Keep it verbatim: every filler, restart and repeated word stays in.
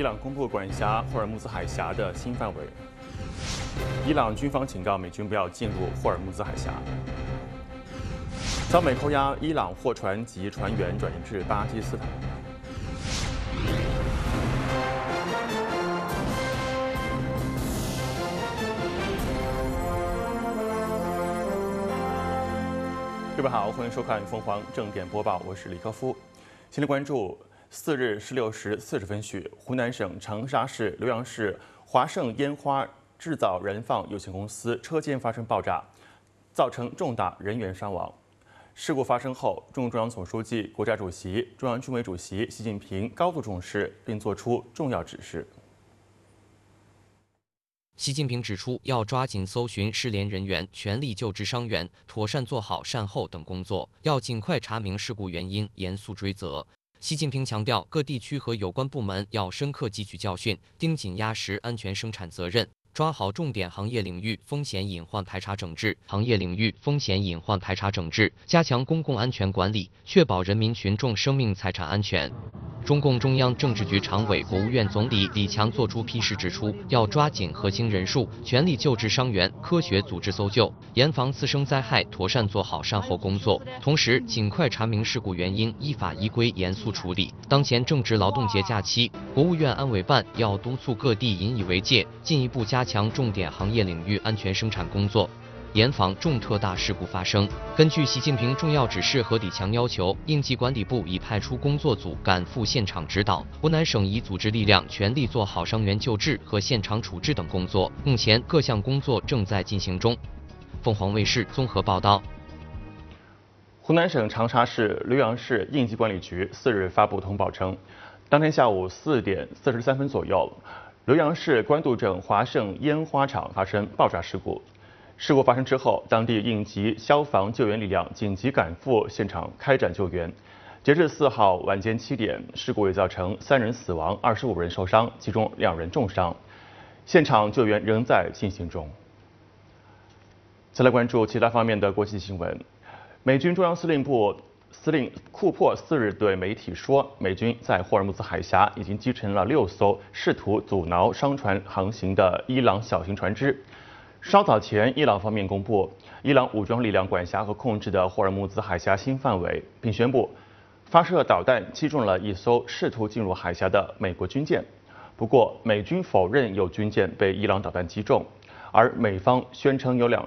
伊朗公布管辖霍尔木兹海峡的新范围。伊朗军方警告美军不要进入霍尔木兹海峡。遭美扣押，伊朗货船及船员转移至巴基斯坦。各位好，欢迎收看凤凰正点播报，我是李科夫。先来关注四日十六时四十分许，湖南省长沙市浏阳市华盛烟花制造燃放有限公司车间发生爆炸，造成重大人员伤亡。事故发生后，中共中央总书记、国家主席、中央军委主席习近平高度重视，并作出重要指示。 习近平指出，要抓紧搜寻失联人员，全力救治伤员，妥善做好善后等工作，要尽快查明事故原因，严肃追责。习近平强调，各地区和有关部门要深刻汲取教训，盯紧压实安全生产责任，抓好重点行业领域风险隐患排查整治，行业领域风险隐患排查整治，加强公共安全管理，确保人民群众生命财产安全。中共中央政治局常委、国务院总理李强作出批示指出，要抓紧核心人数，全力救治伤员，科学组织搜救，严防次生灾害，妥善做好善后工作。同时，尽快查明事故原因，依法依规严肃处理。当前正值劳动节假期，国务院安委办要督促各地引以为戒，进一步加强重点行业领域安全生产工作，严防重特大事故发生。根据习近平重要指示和李强要求，应急管理部已派出工作组赶赴现场指导，湖南省已组织力量全力做好伤员救治和现场处置等工作。目前各项工作正在进行中。凤凰卫视综合报道。 湖南省长沙市浏阳市应急管理局四日发布通报称，当天下午四点四十三分左右，浏阳市官渡镇华盛烟花厂发生爆炸事故。事故发生之后，当地应急消防救援力量紧急赶赴现场开展救援。截至四号晚间七点，事故已造成三人死亡，二十五人受伤，其中两人重伤。现场救援仍在进行中。再来关注其他方面的国际新闻。美军中央司令部司令库珀四日对媒体说，美军在霍尔木兹海峡已经击沉了六艘试图阻挠商船航行的伊朗小型船只。稍早前，伊朗方面公布伊朗武装力量管辖和控制的霍尔木兹海峡新范围，并宣布发射导弹击中了一艘试图进入海峡的美国军舰。不过，美军否认有军舰被伊朗导弹击中，而美方宣称有两